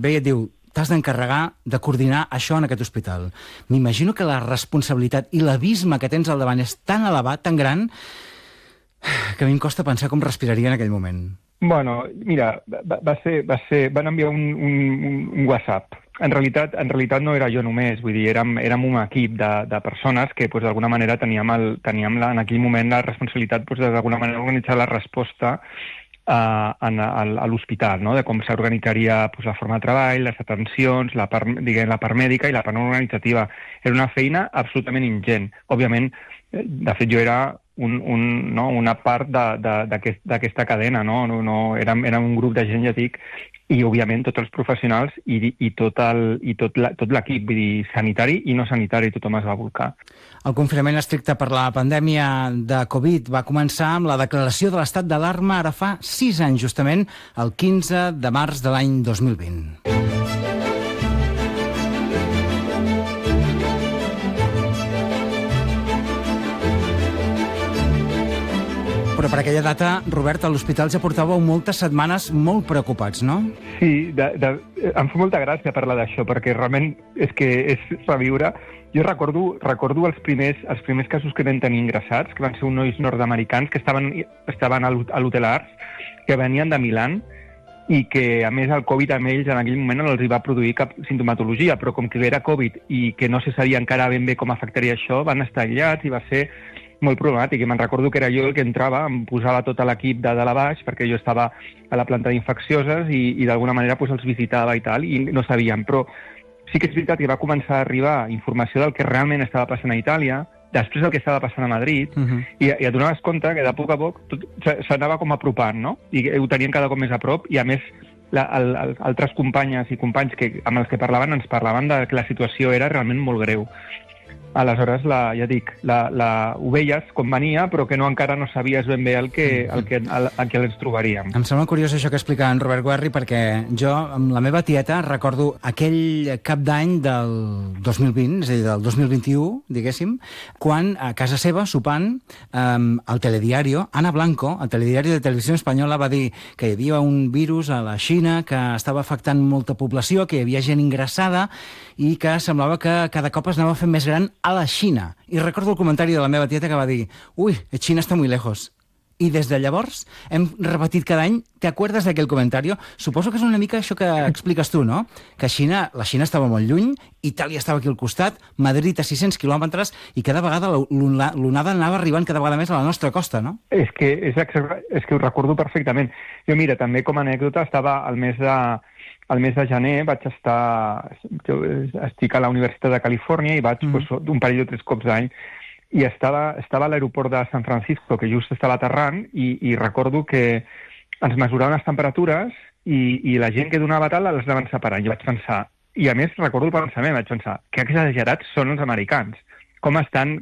ve i et diu t'has d'encarregar de coordinar això en aquest hospital. M'imagino que la responsabilitat i l'abisme que tens al davant és tan elevat, tan gran, que a mi em costa pensar com respiraria en aquell moment. Bueno, mira, van enviar un WhatsApp. En realitat no era jo només, vull dir, érem un equip de persones que pues, d'alguna manera teníem en aquell moment la responsabilitat pues, d'alguna manera organitzar la resposta a l'hospital, no? De com s'organitzaria pues, la forma de treball, les atencions, la part mèdica i la part no organitzativa. Era una feina absolutament ingent. Òbviament, de fet, jo era una part d'aquesta cadena, no? Érem un grup de gent, ja dic, i, òbviament, tots els professionals i tot l'equip, vull dir, sanitari i no sanitari, tothom es va bolcar. El confinament estricte per la pandèmia de Covid va començar amb la declaració de l'estat d'alarma ara fa 6 anys, justament, el 15 de març de l'any 2020. Però per aquella data, Robert, a l'hospital ja portàveu moltes setmanes molt preocupats, no? Sí, em fa molta gràcia parlar d'això, perquè realment és que és reviure. Jo recordo els primers casos que vam tenir ingressats, que van ser uns nois nord-americans que estaven a l'Hotel Arts, que venien de Milán, i que, a més, el Covid amb ells en aquell moment no els hi va produir cap sintomatologia, però com que era Covid i que no se sabia encara ben bé com afectaria això, van estar aïllats i va ser molt problemàtic. I me'n recordo que era jo el que entrava, em posava tot l'equip de dalt a baix, perquè jo estava a la planta d'infeccioses i d'alguna manera pues, els visitava i tal, i no sabíem. Però sí que és veritat que va començar a arribar informació del que realment estava passant a Itàlia, després del que estava passant a Madrid, i et donaves compte que de poc a poc s'anava com apropant, no? I ho tenien cada cop més a prop, i a més altres companyes i companys amb els que parlaven ens parlaven de que la situació era realment molt greu. Aleshores, ja dic, ho veies com venia, però que encara no sabies ben bé el que ens trobaríem. Em sembla curiós això que explica en Robert Guerri, perquè jo, amb la meva tieta, recordo aquell cap d'any del 2020, és a dir, del 2021, diguéssim, quan a casa seva, sopant, al Telediario, Ana Blanco, al Telediario de Televisió Espanyola, va dir que hi havia un virus a la Xina que estava afectant molta població, que hi havia gent ingressada i que semblava que cada cop es anava fent més gran a la Xina. I recordo el comentari de la meva tieta que va dir «Uy, China está muy lejos». I des de llavors hem repetit cada any «¿Te acuerdas d'aquell comentari?» Suposo que és una mica això que expliques tu, no? Que la Xina estava molt lluny, Itàlia estava aquí al costat, Madrid a 600 quilòmetres, i cada vegada l'onada anava arribant cada vegada més a la nostra costa, no? És que ho recordo perfectament. Jo, mira, també com a anècdota, estava al mes de gener, estic a la Universitat de Califòrnia i vaig un parell o 3 cops d'any, i estava a l'aeroport de San Francisco, que just estava aterrant, i recordo que ens mesuraven les temperatures i la gent que donava tal les anaven separant. I vaig pensar, i a més recordo el pensament, vaig pensar, que exagerats són els americans. Com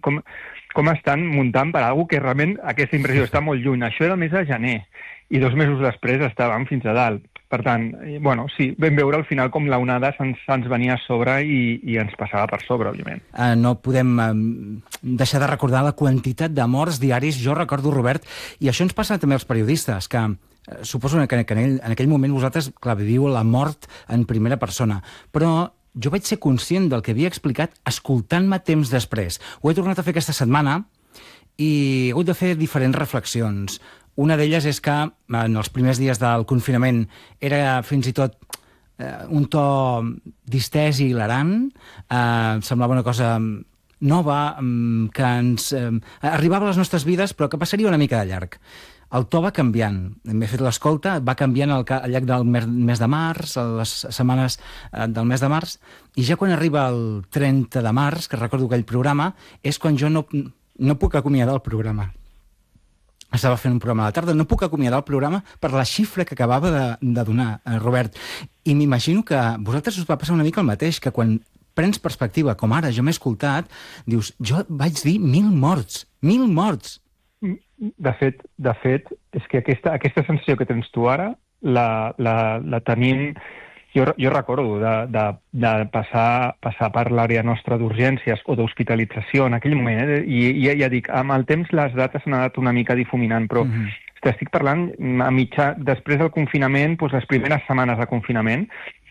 estan muntant per alguna cosa que realment aquesta impressió està molt lluny. Això era el mes de gener, i 2 mesos després estàvem fins a dalt. Per tant, bueno, sí, vam veure al final com l'onada se'ns venia a sobre i ens passava per sobre, òbviament. No podem deixar de recordar la quantitat de morts diaris. Jo recordo, Robert, i això ens passa també als periodistes, que suposo que en aquell moment vosaltres, clar, viviu la mort en primera persona, però jo vaig ser conscient del que havia explicat escoltant-me temps després. Ho he tornat a fer aquesta setmana i he hagut de fer diferents reflexions. Una d'elles és que en els primers dies del confinament era fins i tot un to distès i hilarant, semblava una cosa nova que ens arribava a les nostres vides però que passaria una mica de llarg. El to va canviant. M'he fet l'escolta, va canviant al llarg del mes de març, a les setmanes del mes de març, i ja quan arriba el 30 de març, que recordo aquell programa, és quan jo no puc acomiadar el programa. Estava fent un programa a la tarda, no puc acomiadar el programa per la xifra que acabava de donar, Robert. I m'imagino que a vosaltres us va passar una mica el mateix, que quan prens perspectiva, com ara jo m'he escoltat, dius, jo vaig dir 1.000 morts, 1.000 morts. De fet, és que aquesta sensació que tens tu ara la tenim. Jo recordo de passar per l'àrea nostra d'urgències o d'hospitalització en aquell moment, i ja dic, amb el temps les dates s'han anat una mica difuminant, però t'estic parlant després del confinament, doncs les primeres setmanes de confinament,